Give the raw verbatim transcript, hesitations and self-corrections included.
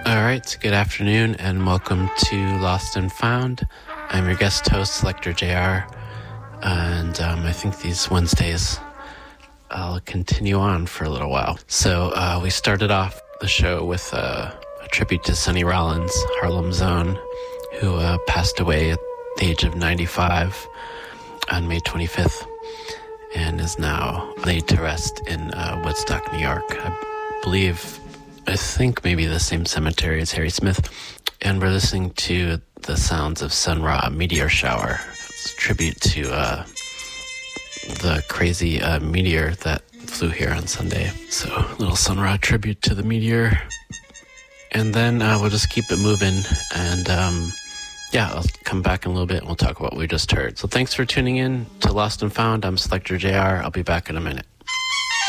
All right, good afternoon and welcome to Lost and Found. I'm your guest host, Selector J R, and um, I think these Wednesdays I'll continue on for a little while. So uh, we started off the show with uh, a tribute to Sonny Rollins, Harlem Zone, who uh, passed away at the age of ninety-five on May twenty-fifth and is now laid to rest in uh, Woodstock, New York. I believe, I think maybe the same cemetery as Harry Smith. And we're listening to the sounds of Sun Ra, Meteor Shower. It's a tribute to uh, the crazy uh, meteor that flew here on Sunday. So a little Sun Ra tribute to the meteor. And then uh, we'll just keep it moving. And um, yeah, I'll come back in a little bit and we'll talk about what we just heard. So thanks for tuning in to Lost and Found. I'm Selector J R. I'll be back in a minute.